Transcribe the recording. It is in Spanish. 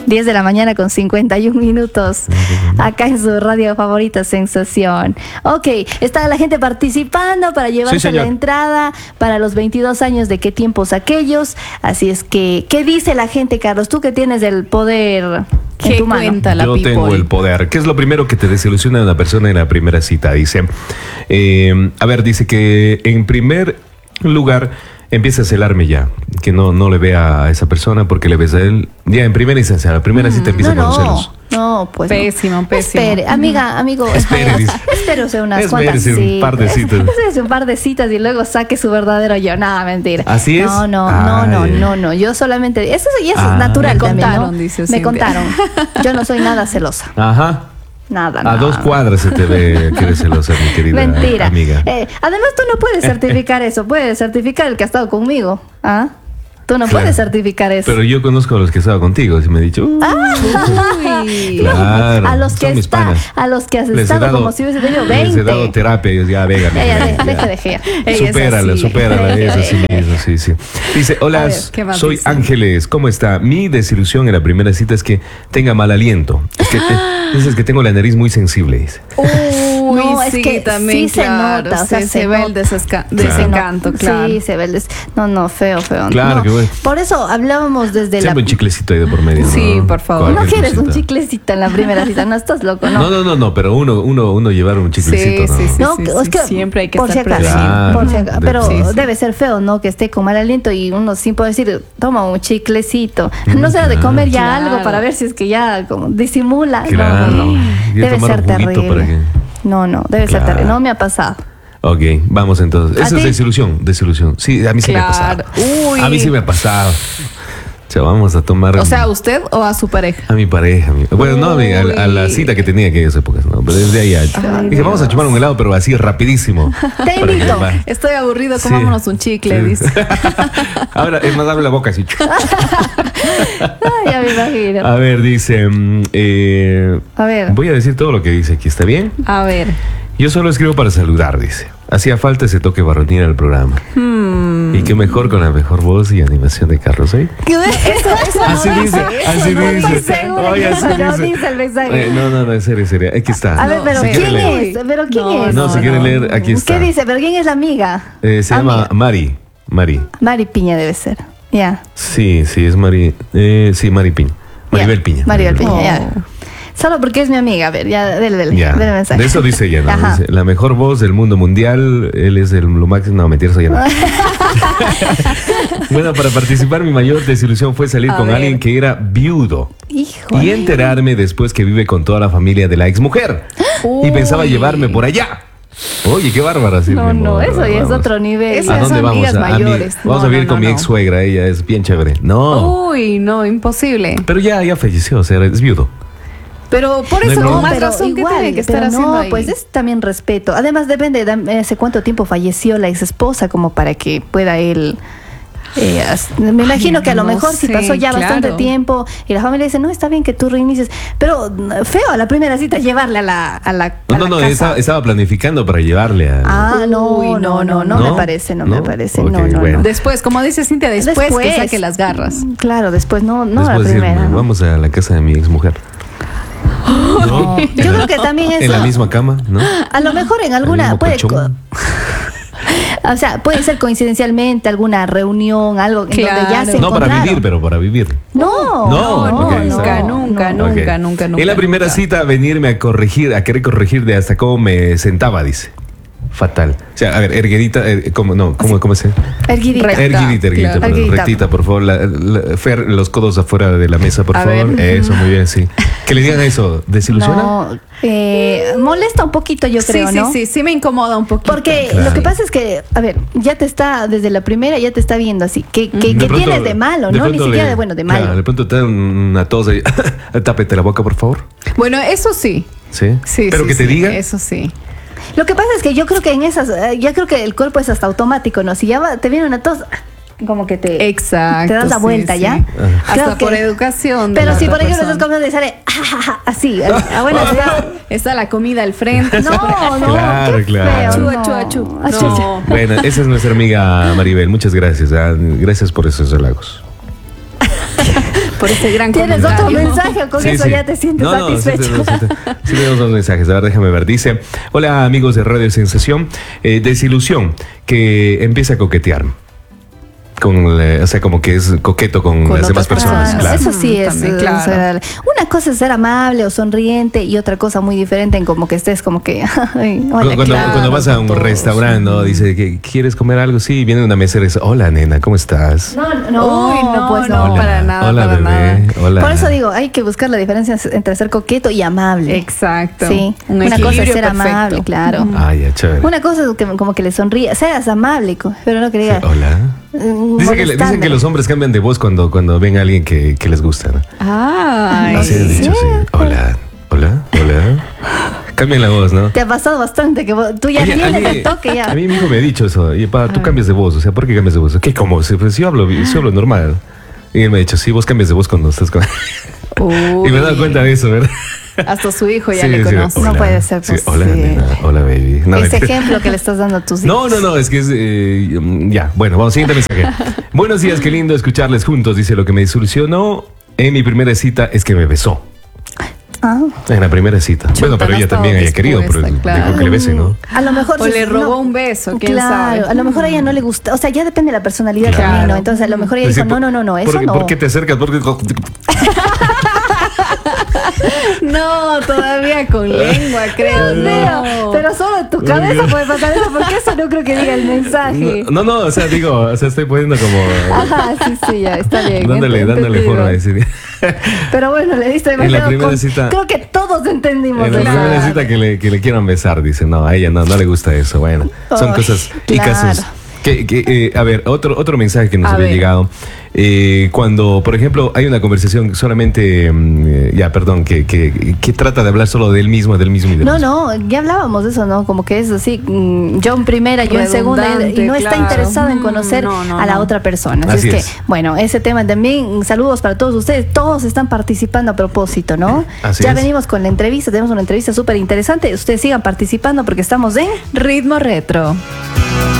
10 de la mañana con 51 minutos. Acá en su radio favorita, Sensación. Ok, está la gente participando para llevarse la entrada para los 22 años de Qué tiempos aquellos. Así es que, ¿qué dice la gente, Carlos? Tú que tienes el poder en tu mano. Cuenta la Yo people? tengo el poder. ¿Qué es lo primero que te desilusiona de una persona en la primera cita? Dice, dice que en primer lugar empieza a celarme ya, que no le vea a esa persona porque le ves a él. Ya en primera instancia, la primera cita empieza con los celos. No, pues Pésimo. Espere, amigo, espérese unas cuantas citas. un par de citas. Espérese un par de citas y luego saque su verdadero yo. Nada, mentira. ¿Así es? No. Yo solamente, eso ya es natural. Me también, contaron, ¿no? dice Me Cintia. contaron. Yo no soy nada celosa. Ajá. Nada. A 2 cuadras se te ve que eres celosa, mi querida Mentira. amiga. Además, tú no puedes certificar eso. Puedes certificar el que ha estado conmigo. ¿Ah? Tú no puedes certificar eso. Pero yo conozco a los que estaban contigo, si me he dicho. Uy. Claro, a los que son mis panas. a los que has Les he estado dado- como si hubiese tenido 20. Les he dado terapia, ellos ya, venga. Deje. Ella es Supérala, así. es así mismo, sí. Dice, hola, A ver, ¿qué más soy dice? Ángeles, ¿cómo está? Mi desilusión en la primera cita es que tenga mal aliento. Es que tengo la nariz muy sensible, dice. Uy, No, es sí, que también, sí se claro, nota, o sea, se ve el desencanto, claro. Sí, se ve el feo. Claro, No, que bueno. por eso hablábamos desde Siempre un chiclecito ahí de por medio, ¿no? Sí, por favor. No Cualquier quieres un cosita. chiclecito en la primera cita, no estás loco, ¿no? No, pero uno llevar un chiclecito, ¿no? Sí. No, es que siempre hay que por estar si acaso, presente. Claro. por si acaso, pero Sí, debe ser feo, ¿no? Que esté con mal aliento y uno sin poder decir, toma un chiclecito. No será de comer ya Claro. algo para ver si es que ya como disimula. Claro. No, Y debe tomar ser un juguito terrible. para que... No, debe ser Claro. terrible. No me ha pasado. Ok, vamos entonces. ¿A Eso es ti? desilusión. Sí, a mí sí me ha pasado. Claro. Uy. A mí sí me ha pasado. O sea, vamos a tomar... O sea, ¿a usted o a su pareja? A mi pareja. Bueno, no, a la Uy. cita que tenía en aquellas épocas, ¿no? Pero desde ahí dije, vamos a chupar un helado, pero así rapidísimo. Te Para invito. que- Estoy aburrido, Sí. comámonos un chicle, Sí. dice. Ahora, es más, abre la boca así. Ay, ya me imagino. A ver, dice... A ver. Voy a decir todo lo que dice aquí, ¿está bien? A ver. Yo solo escribo para saludar, dice. Hacía falta ese toque varonil al programa. Y qué mejor con la mejor voz y animación de Carlos, ¿eh? Eso Así no dice, así no dice. seguro Oye, que así eso no dice. dice el mensaje. No, en serio. Aquí está. A ver, pero Si quiere ¿quién leer. es? ¿Pero quién No, es? No, si quiere leer, aquí está. ¿Qué dice? ¿Pero quién es la amiga? Se llama Mari. Mari Piña debe ser. Ya. Sí, es Mari. Sí, Mari Piña. Maribel Ya. Piña. Maribel Piña, Oh. ya. Solo porque es mi amiga. A ver, ya, dele Ya. mensaje. De eso dice ella, ¿no? Ajá. Dice, la mejor voz del mundo mundial. Él es lo máximo. No, mentira, soy yo. No. Bueno, para participar, mi mayor desilusión fue salir A con ver. alguien que era viudo. Hijo. Y enterarme después que vive con toda la familia de la exmujer. Y pensaba Uy. llevarme por allá. Oye, qué bárbara. Sí, No, eso ya es otro nivel. Eso ¿A ya dónde son vamos? amigas mayores. Vamos a vivir con mi ex suegra, ella es bien chévere. No, Uy, no, imposible. pero ya falleció, o sea, es viudo. Pero por No eso, hay con problema. más razón, ¿qué tiene que estar haciendo ahí? pues es también respeto. Además depende de hace cuánto tiempo falleció la ex esposa como para que pueda él... me imagino que a lo no mejor si sé, pasó ya bastante claro. tiempo y la familia dice, no, está bien que tú reinicies, pero feo a la primera cita llevarle a la No, casa. estaba planificando para llevarle a... Ah, Uy, no ¿No? me parece, no me ¿No? parece, Ok, no. bueno. Después, como dice Cintia, después que saque las garras. Claro, después, no a la Después decir, primera. ¿no? vamos a la casa de mi ex mujer. ¿No? Yo creo que también eso. En la misma cama, ¿no? A lo mejor en El alguna mismo puede, colchón. o sea, puede ser coincidencialmente alguna reunión, algo en donde ya se No para encontraron. vivir, pero para vivir. No, ok, nunca, está nunca, bien. nunca, Ok. nunca. En la primera cita venirme a querer corregir de hasta cómo me sentaba, dice. Fatal. O sea, a ver, erguidita, ¿cómo se? Erguidita. Recta. Erguidita, claro. perdón, Erguidita. rectita, por favor. Fer, los codos afuera de la mesa, por A favor. ver. Eso, muy bien, sí. Que le digan eso, ¿desilusiona? No, molesta un poquito, yo creo, ¿no? Sí, me incomoda un poquito. Porque Claro. lo que pasa es que, a ver, ya te está, desde la primera ya te está viendo así. ¿Qué De pronto- tienes de malo, no? Ni pronto siquiera de bueno, de malo. Claro, de pronto te da una tos ahí. Tápete la boca, por favor. Bueno, eso sí. Sí. Sí, Pero sí, que te sí, diga. Eso sí. Lo que pasa es que yo creo que en esas, ya creo que el cuerpo es hasta automático, ¿no? Si ya te viene una tos, como que te, Exacto. te das la sí, vuelta, sí. ¿ya? Creo Hasta que- por educación. de Pero la si otra por ejemplo estás persona. comiendo y sale así, bueno, Está la comida al frente. no, Claro, qué claro. feo, Achú, no. achú. Achú, achú. No. Bueno, esa es nuestra amiga Maribel. Muchas gracias. Gracias por esos halagos. por ese gran ¿Tienes otro comentario. mensaje o con Sí, eso sí. ya te sientes satisfecho? Sí tenemos dos mensajes. A ver, déjame ver. Dice, hola amigos de Radio Sensación. Desilusión, que empieza a coquetear. O sea, como que es coqueto con las otras demás personas. personas. Claro. Eso sí es También, claro. desagradable. Una cosa es ser amable o sonriente y otra cosa muy diferente en como que estés como que... ay, hola, Cuando, claro, cuando vas a un con todos. restaurante, ¿no? Dice que quieres comer algo, sí, viene una mesera y dice, hola nena, ¿cómo estás? No, Uy, no, pues no, Hola, para nada, hola, para bebé, nada. hola. Por eso digo, hay que buscar la diferencia entre ser coqueto y amable. Exacto. Sí, Un una cosa es equilibrio ser perfecto. amable, claro. Ah, ya, chévere. Una cosa es que como que le sonríe, seas amable, pero no que Sí, diga... hola. Dicen que molestándole. los hombres cambian de voz cuando ven a alguien que les gusta, ¿no? Ay, Así han dicho, sí. Hola, hola, hola. Cambian la voz, ¿no? Te ha pasado bastante que tú ya Oye, tienes el toque ya. A mí mi hijo me ha dicho eso. Y tú cambias de voz. O sea, ¿por qué cambias de voz? ¿Qué? ¿Cómo? Pues yo hablo normal. Y él me ha dicho, sí, vos cambias de voz cuando estás con... Uy. Y me he dado cuenta de eso, ¿verdad? Hasta su hijo ya Sí, le sí, conoce. No puede ser sí, hola, posible. nena, hola, baby. No, Ese mentira. ejemplo que le estás dando a tus hijos. No, es que es... ya, bueno, vamos, siguiente mensaje. Buenos días, qué lindo escucharles juntos. Dice, lo que me desilusionó en mi primera cita es que me besó. Ah, En la primera cita. Chuta, Bueno, pero no ella estaba también haya querido, pero dispuesta, claro. dijo que le bese, ¿no? a lo mejor... O sí, le robó no. un beso, quién Claro, sabe. a lo mejor a ella no le gusta, o sea, ya depende de la personalidad Claro. también, ¿no? Entonces a lo mejor ella Dice, dijo, no, eso ¿por, no. ¿Por qué te acercas? Porque No, todavía con lengua, creo. Leo, pero solo en tu cabeza puede pasar eso, porque eso no creo que diga el mensaje. No, o sea, digo, o sea, estoy poniendo como... Ajá, sí, ya, está bien. dándole entendido. forma a decir. Pero bueno, le diste En la demasiado primera cita- creo que todos entendimos En la eso. primera cita que le quieran besar, dice, no, a ella no le gusta eso. Bueno, son Ay, cosas y claro. casos. A ver, otro mensaje que nos A había ver. llegado. Cuando, por ejemplo, hay una conversación solamente, que trata de hablar solo del mismo y del mismo. No, ya hablábamos de eso, ¿no? Como que es así, yo en primera, yo en segunda, y Redundante, no está claro. interesado en conocer No, a la no. otra persona. Así Así es que, es. bueno, ese tema también, saludos para todos ustedes, todos están participando a propósito, ¿no? Así ya es. venimos con la entrevista, tenemos una entrevista súper interesante, ustedes sigan participando porque estamos en... Ritmo retro.